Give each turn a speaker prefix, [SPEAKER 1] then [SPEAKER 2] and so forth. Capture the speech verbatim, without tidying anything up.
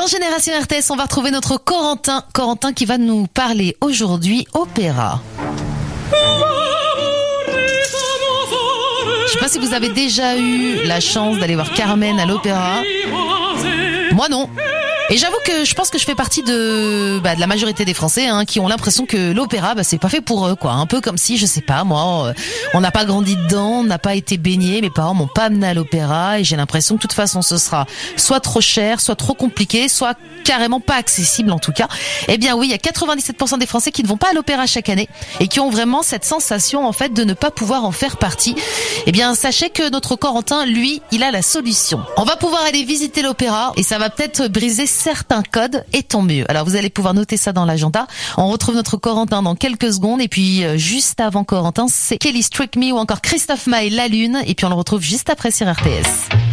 [SPEAKER 1] Dans Génération R T S, on va retrouver notre Corentin. Corentin qui va nous parler aujourd'hui opéra. Je sais pas si vous avez déjà eu la chance d'aller voir Carmen à l'opéra. Moi non. Et j'avoue que je pense que je fais partie de, bah, de la majorité des Français hein, qui ont l'impression que l'opéra, bah, c'est pas fait pour eux, quoi. Un peu comme si, je sais pas, moi, on n'a pas grandi dedans, on n'a pas été baigné, mes parents m'ont pas amené à l'opéra et j'ai l'impression que de toute façon ce sera soit trop cher, soit trop compliqué, soit carrément pas accessible en tout cas. Eh bien oui, il y a quatre-vingt-dix-sept pour cent des Français qui ne vont pas à l'opéra chaque année et qui ont vraiment cette sensation en fait de ne pas pouvoir en faire partie. Eh bien sachez que notre Corentin, lui, il a la solution. On va pouvoir aller visiter l'opéra et ça va peut-être briser certains codes et tant mieux. Alors vous allez pouvoir noter ça dans l'agenda. On retrouve notre Corentin dans quelques secondes et puis euh, juste avant Corentin, c'est Kelly Strick Me ou encore Christophe Maé La Lune et puis on le retrouve juste après sur R T S.